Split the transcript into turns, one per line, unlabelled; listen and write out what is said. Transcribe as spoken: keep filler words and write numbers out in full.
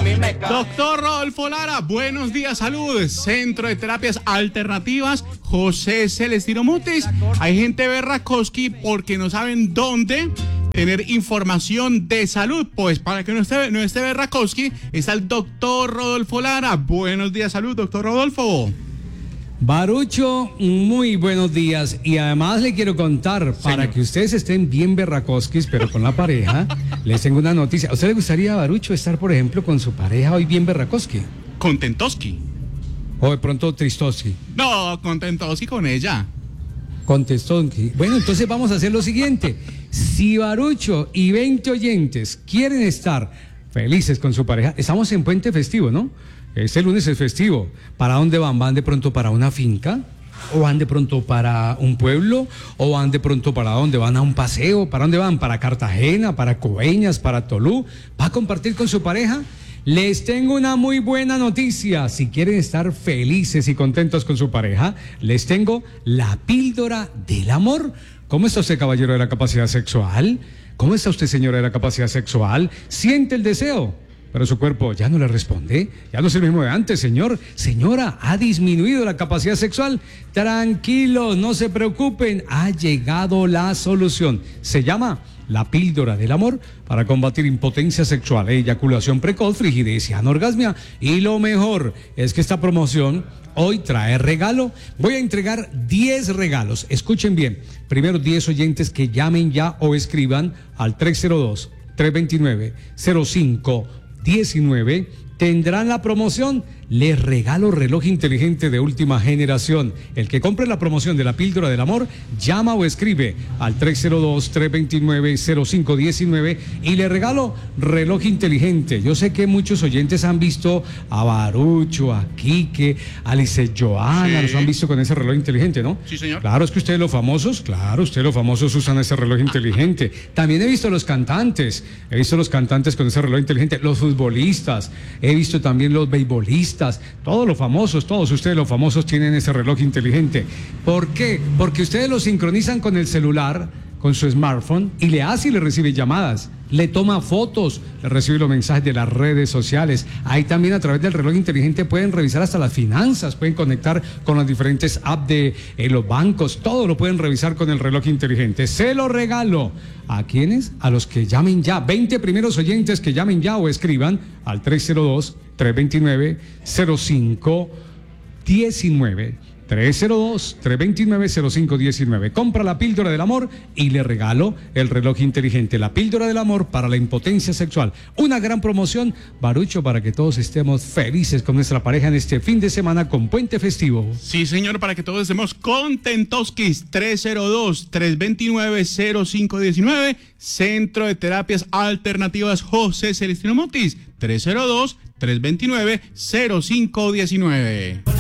mí me cae.
Doctor Rodolfo Lara, buenos días, salud. Centro de Terapias Alternativas, José Celestino Mutis. Hay gente berracoski porque no saben dónde tener información de salud. Pues para que no esté, no esté berracoski, está el doctor Rodolfo Lara. Buenos días, salud, doctor Rodolfo.
Barucho, muy buenos días. Y además le quiero contar, para
Señor.
que ustedes estén bien berracoskis, pero con la pareja, les tengo una noticia. ¿A usted le gustaría, Barucho, estar, por ejemplo, con su pareja hoy bien berracoski?
Contentoski.
O de pronto tristoski.
No, contentoski con ella.
Contestonki. Bueno, entonces vamos a hacer lo siguiente. Si Barucho y veinte oyentes quieren estar felices con su pareja, estamos en puente festivo, ¿no? Este lunes es festivo. ¿Para dónde van? ¿Van de pronto para una finca? ¿O van de pronto para un pueblo? ¿O van de pronto para dónde? ¿Van a un paseo? ¿Para dónde van? ¿Para Cartagena? ¿Para Coveñas? ¿Para Tolú? ¿Va a compartir con su pareja? Les tengo una muy buena noticia. Si quieren estar felices y contentos con su pareja, les tengo la píldora del amor. ¿Cómo está usted, caballero de la capacidad sexual? ¿Cómo está usted, señora de la capacidad sexual? ¿Siente el deseo? Pero su cuerpo ya no le responde, ya no es el mismo de antes, señor. Señora, ha disminuido la capacidad sexual. Tranquilos, no se preocupen, ha llegado la solución. Se llama la píldora del amor para combatir impotencia sexual, eyaculación precoz, frigidez y anorgasmia. Y lo mejor es que esta promoción hoy trae regalo. Voy a entregar diez regalos. Escuchen bien. Primero diez oyentes que llamen ya o escriban al tres cero dos, tres dos nueve, cero cinco diecinueve, tendrán la promoción. Les regalo reloj inteligente de última generación. El que compre la promoción de la píldora del amor, llama o escribe al tres cero dos, tres dos nueve, cero cinco diecinueve y le regalo reloj inteligente. Yo sé que muchos oyentes han visto a Barucho, a Quique, a Lice Joana,
Sí.
los han visto con ese reloj inteligente, ¿no?
Sí, señor.
Claro, es que ustedes los famosos, claro, ustedes los famosos usan ese reloj inteligente. También he visto los cantantes, he visto los cantantes con ese reloj inteligente, los futbolistas, he visto también los beisbolistas, todos los famosos, todos ustedes los famosos tienen ese reloj inteligente. ¿Por qué? Porque ustedes lo sincronizan con el celular, con su smartphone, y le hace y le recibe llamadas, le toma fotos, le recibe los mensajes de las redes sociales. Ahí también a través del reloj inteligente pueden revisar hasta las finanzas, pueden conectar con las diferentes apps de eh, los bancos, todo lo pueden revisar con el reloj inteligente. Se lo regalo. ¿A quiénes? A los que llamen ya, veinte primeros oyentes que llamen ya o escriban al tres cero dos, tres dos nueve, cero cinco diecinueve. tres cero dos, tres dos nueve, cero cinco diecinueve. Compra la píldora del amor y le regalo el reloj inteligente. La píldora del amor para la impotencia sexual. Una gran promoción, Barucho, para que todos estemos felices con nuestra pareja en este fin de semana con puente festivo.
Sí, señor, para que todos estemos contentoskis. tres cero dos, tres dos nueve, cero cinco diecinueve. Centro de Terapias Alternativas José Celestino Mutis. tres cero dos, tres dos nueve, cero cinco diecinueve.